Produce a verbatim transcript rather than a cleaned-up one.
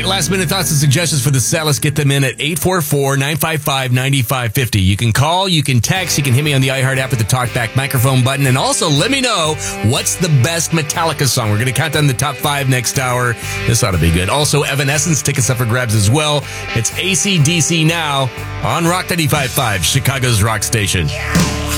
last minute thoughts and suggestions for the set, let's get them in at eight four four, nine five five, nine five five zero. You can call, you can text, you can hit me on the iHeart app with the talkback microphone button, and also let me know what's the best Metallica song. We're going to count down the top five next hour. This ought to be good. Also, Evanescence tickets up for grabs as well. It's A C D C now on Rock ninety-five point five, Chicago's rock station.